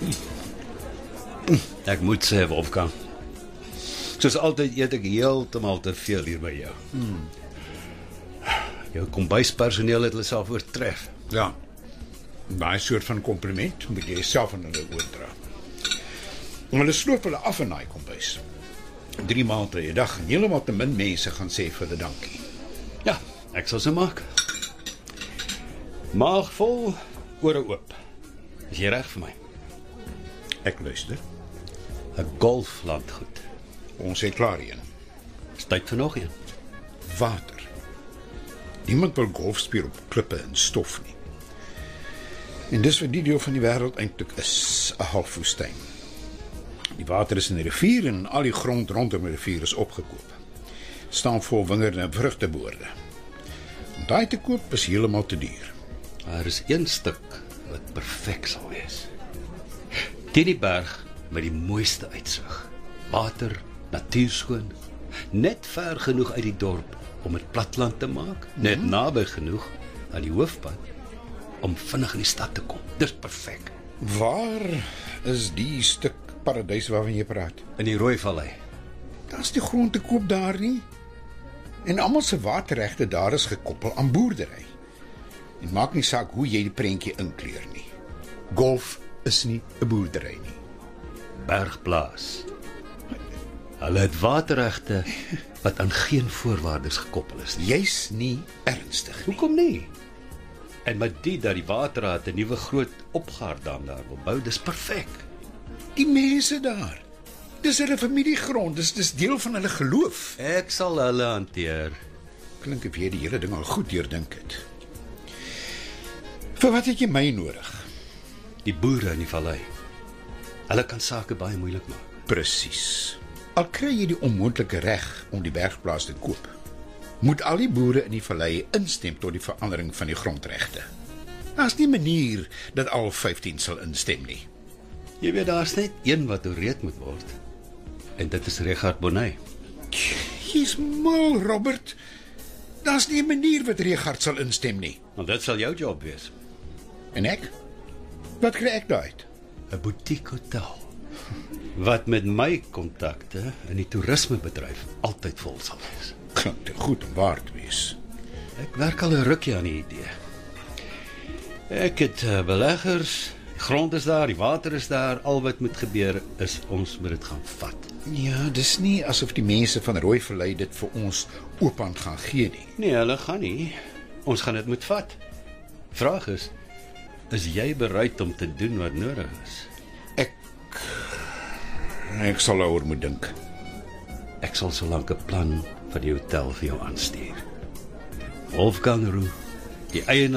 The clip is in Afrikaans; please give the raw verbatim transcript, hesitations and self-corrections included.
Ek moet sê, Wolfgang, soos altyd eet ek heeltemal te veel hier by jou. Hmm. Jou kombuispersoneel het hulle self oortref. Ja, daai soort van compliment moet jy self aan hulle oordra. En hulle sloop hulle af in daai kombuis. Drie maaltye 'n dag en heeltemal te min mense gaan sê vir hulle dankie. Ja, ek sal so maak. Maag vol, ore oop. Is jy reg vir my? Ek luister. 'n Golflandgoed. Ons het klaar een. Is tyd vir nog een. Water. Niemand wil golf speel op klippe en stof nie. En dis wat die deel van die wêreld eintlik is, 'n halfwoestyn. Die water is in die rivier en al die grond rondom die rivier is opgekoop. Staan vol wingerde en vrugteboorde. Om daai te koop is heeltemal te duur. Daar is een stuk wat perfek sal wees. Teen die berg met die mooiste uitsig. Water, natuurskoon, net ver genoeg uit die dorp om dit platland te maak, net mm-hmm. naby genoeg aan die hoofpad om vinnig in die stad te kom. Dis perfek. Waar is die stuk paradys waarvan jy praat? In die Rooivallei. Daar's die grond te koop daar nie. En almal se waterregte daar is gekoppel aan boerdery. En maak nie saak hoe jy die prentjie inkleur nie. Golf is nie 'n boerdery nie. Bergplaas. Hulle het waterregte wat aan geen voorwaardes gekoppel is nie. Jy's nie ernstig nie. Hoekom nie? En met die dat die waterraad 'n nuwe groot opgaardam daar wil bou, dis perfek. Die mense daar, dis hulle familiegrond, dis dis deel van hulle geloof. Ek sal hulle hanteer. Klink of jy die hele ding al goed deurdink het. Vir wat het jy my nodig? Die boere in die vallei. Hulle kan sake baie moeilik maak. Presies. Al kry jy die onmoontlike reg om die bergplaas te koop, moet al die boere in die vallei instem tot die verandering van die grondregte. Daar's nie 'n manier dat al vyftien sal instem nie. Jy weet, daar's net een wat oreed moet word. En dit is Richard Bonnet. Jy's mal, Robert. Daar's nie 'n manier wat Richard sal instem nie. Want dit sal jou job wees. En ek? Wat kry ek daaruit? 'n Boutique hotel. Wat met my kontakte in die toerismebedryf altyd vol sal wees. Klink te goed om waar te wees. Ek werk al 'n rukkie aan die idee. Ek het uh, beleggers, die grond is daar, die water is daar, al wat moet gebeur is ons moet dit gaan vat. Ja, dis nie asof die mense van Rooivallei dit vir ons oophand gaan gee nie. Nee, hulle gaan nie. Ons gaan dit moet vat. Vraag is, is jy bereid om te doen wat nodig is? Ek ek sal daaroor moet dink. Ek sal so lank 'n plan vir die hotel vir jou aanstuur. Wolfgang Roux, die eienaar